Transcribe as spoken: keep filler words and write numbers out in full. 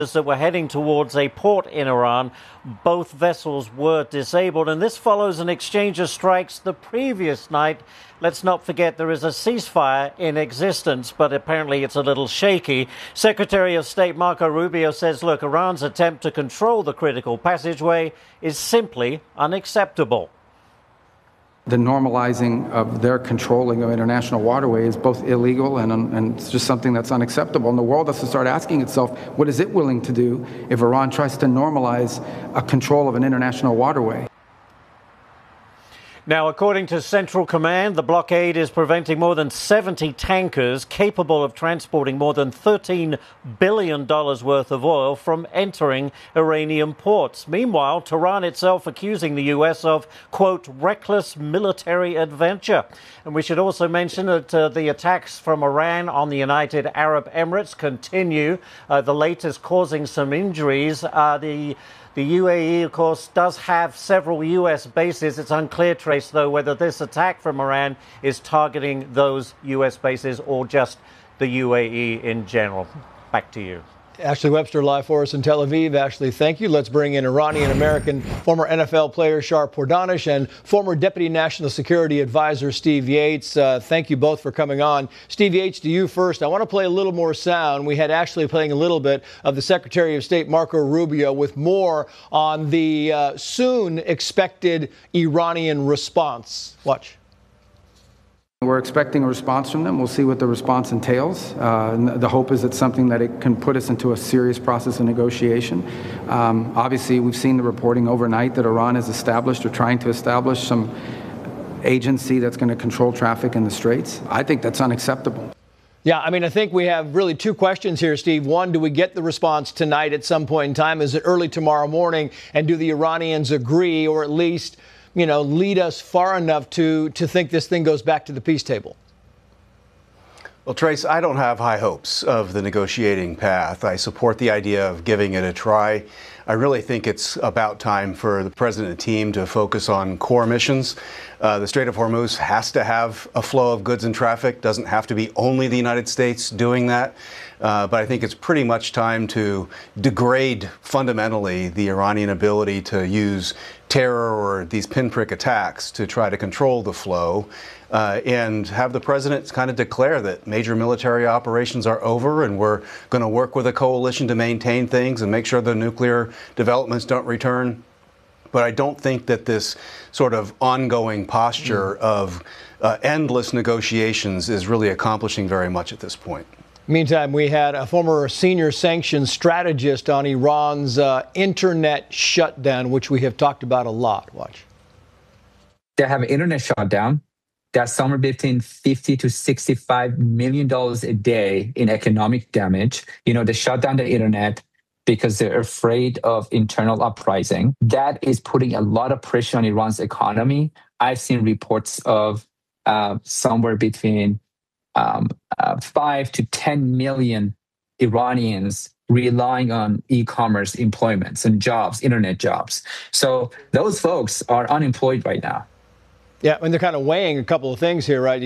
that were heading towards a port in Iran. Both vessels were disabled, and this follows an exchange of strikes the previous night. Let's not forget there is a ceasefire in existence, but apparently it's a little shaky. Secretary of State Marco Rubio says, look, Iran's attempt to control the critical passageway is simply unacceptable. The normalizing of their controlling of international waterway is both illegal and, and it's just something that's unacceptable. And the world has to start asking itself, what is it willing to do if Iran tries to normalize a control of an international waterway? Now, according to Central Command, the blockade is preventing more than seventy tankers capable of transporting more than thirteen billion dollars worth of oil from entering Iranian ports. Meanwhile, Tehran itself accusing the U S of, quote, reckless military adventure. And we should also mention that uh, the attacks from Iran on the United Arab Emirates continue, uh, the latest causing some injuries. Uh, the The U A E, of course, does have several U S bases. It's unclear, Trace, though, whether this attack from Iran is targeting those U S bases or just the U A E in general. Back to you. Ashley Webster live for us in Tel Aviv. Ashley, thank you. Let's bring in Iranian-American former N F L player Shar Pourdanesh and former Deputy National Security Advisor Steve Yates. Uh, thank you both for coming on. Steve Yates, to you first. I want to play a little more sound. We had Ashley playing a little bit of the Secretary of State Marco Rubio with more on the uh, soon expected Iranian response. Watch. We're expecting a response from them. We'll see what the response entails. Uh, the hope is it's something that it can put us into a serious process of negotiation. Um, obviously, we've seen the reporting overnight that Iran has established or trying to establish some agency that's going to control traffic in the Straits. I think that's unacceptable. Yeah, I mean, I think we have really two questions here, Steve. One, do we get the response tonight at some point in time? Is it early tomorrow morning? And do the Iranians agree, or at least, you know, lead us far enough to to think this thing goes back to the peace table? Well, Trace, I don't have high hopes of the negotiating path. I support the idea of giving it a try. I really think it's about time for the president and team to focus on core missions. Uh, the Strait of Hormuz has to have a flow of goods and traffic. Doesn't have to be only the United States doing that. Uh, but I think it's pretty much time to degrade fundamentally the Iranian ability to use terror or these pinprick attacks to try to control the flow, uh, and have the president kind of declare that major military operations are over and we're going to work with a coalition to maintain things and make sure the nuclear developments don't return. But I don't think that this sort of ongoing posture mm. of uh, endless negotiations is really accomplishing very much at this point. Meantime, we had a former senior sanctions strategist on Iran's uh, internet shutdown, which we have talked about a lot. Watch. They have an internet shutdown. That's somewhere between fifty to sixty-five million dollars a day in economic damage. You know, they shut down the internet because they're afraid of internal uprising. That is putting a lot of pressure on Iran's economy. I've seen reports of uh, somewhere between Um, uh, five to ten million Iranians relying on e-commerce employments and jobs, internet jobs. So those folks are unemployed right now. Yeah, and they're kind of weighing a couple of things here, right?